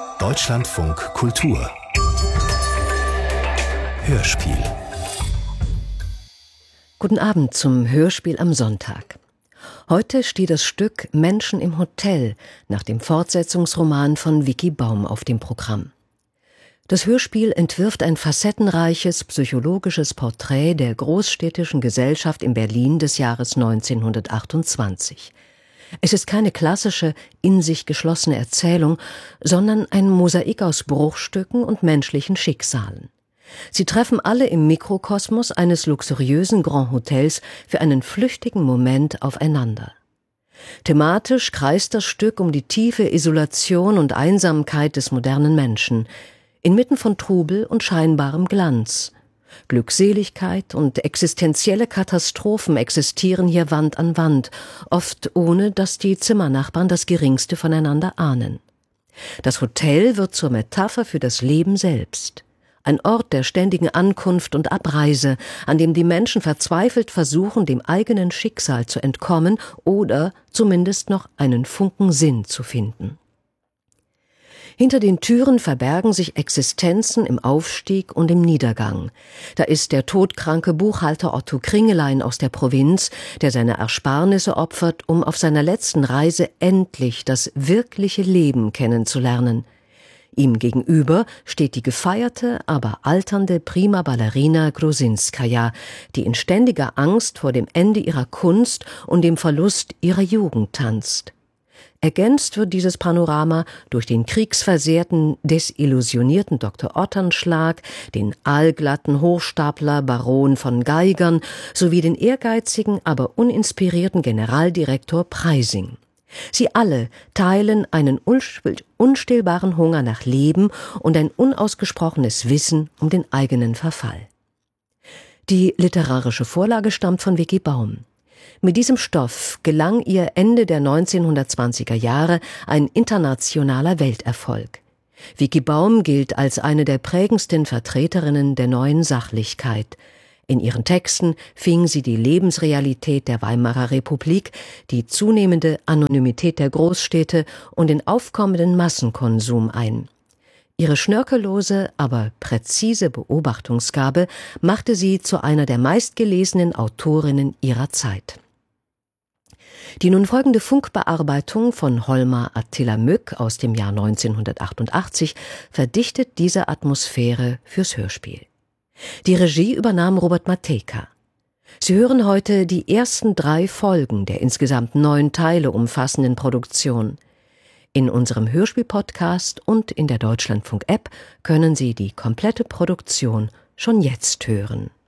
Deutschlandfunk Kultur Hörspiel. Guten Abend zum Hörspiel am Sonntag. Heute steht das Stück Menschen im Hotel nach dem Fortsetzungsroman von Vicky Baum auf dem Programm. Das Hörspiel entwirft ein facettenreiches psychologisches Porträt der großstädtischen Gesellschaft in Berlin des Jahres 1928. Es ist keine klassische, in sich geschlossene Erzählung, sondern ein Mosaik aus Bruchstücken und menschlichen Schicksalen. Sie treffen alle im Mikrokosmos eines luxuriösen Grand Hotels für einen flüchtigen Moment aufeinander. Thematisch kreist das Stück um die tiefe Isolation und Einsamkeit des modernen Menschen, inmitten von Trubel und scheinbarem Glanz. Glückseligkeit und existenzielle Katastrophen existieren hier Wand an Wand, oft ohne dass die Zimmernachbarn das Geringste voneinander ahnen. Das Hotel wird zur Metapher für das Leben selbst. Ein Ort der ständigen Ankunft und Abreise, an dem die Menschen verzweifelt versuchen, dem eigenen Schicksal zu entkommen oder zumindest noch einen Funken Sinn zu finden. Hinter den Türen verbergen sich Existenzen im Aufstieg und im Niedergang. Da ist der todkranke Buchhalter Otto Kringelein aus der Provinz, der seine Ersparnisse opfert, um auf seiner letzten Reise endlich das wirkliche Leben kennenzulernen. Ihm gegenüber steht die gefeierte, aber alternde Prima Ballerina Grusinskaja, die in ständiger Angst vor dem Ende ihrer Kunst und dem Verlust ihrer Jugend tanzt. Ergänzt wird dieses Panorama durch den kriegsversehrten, desillusionierten Dr. Otternschlag, den aalglatten Hochstapler Baron von Geigern sowie den ehrgeizigen, aber uninspirierten Generaldirektor Preysing. Sie alle teilen einen unstillbaren Hunger nach Leben und ein unausgesprochenes Wissen um den eigenen Verfall. Die literarische Vorlage stammt von Vicky Baum. Mit diesem Stoff gelang ihr Ende der 1920er Jahre ein internationaler Welterfolg. Vicky Baum gilt als eine der prägendsten Vertreterinnen der neuen Sachlichkeit. In ihren Texten fing sie die Lebensrealität der Weimarer Republik, die zunehmende Anonymität der Großstädte und den aufkommenden Massenkonsum ein. Ihre schnörkellose, aber präzise Beobachtungsgabe machte sie zu einer der meistgelesenen Autorinnen ihrer Zeit. Die nun folgende Funkbearbeitung von Holmar Attila Mück aus dem Jahr 1988 verdichtet diese Atmosphäre fürs Hörspiel. Die Regie übernahm Robert Matejka. Sie hören heute die ersten 3 Folgen der insgesamt 9 Teile umfassenden Produktion. In unserem Hörspiel-Podcast und in der Deutschlandfunk-App können Sie die komplette Produktion schon jetzt hören.